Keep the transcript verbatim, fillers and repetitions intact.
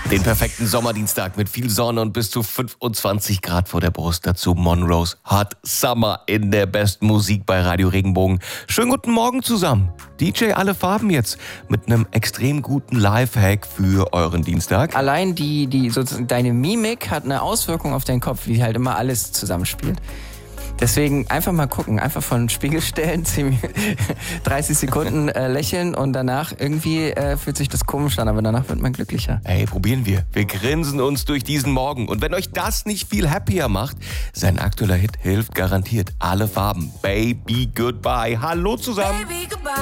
Den perfekten Sommerdienstag mit viel Sonne und bis zu fünfundzwanzig Grad vor der Brust. Dazu Monroes Hot Summer in der besten Musik bei Radio Regenbogen. Schönen guten Morgen zusammen. D J Alle Farben jetzt mit einem extrem guten Lifehack für euren Dienstag. Allein die, die sozusagen deine Mimik hat eine Auswirkung auf deinen Kopf, wie halt immer alles zusammenspielt. Deswegen einfach mal gucken, einfach vor den Spiegel stellen, dreißig Sekunden äh, lächeln und danach irgendwie äh, fühlt sich das komisch an, aber danach wird man glücklicher. Ey, probieren wir. Wir grinsen uns durch diesen Morgen. Und wenn euch das nicht viel happier macht, sein aktueller Hit hilft garantiert. Alle Farben. Baby Goodbye. Hallo zusammen. Baby, goodbye.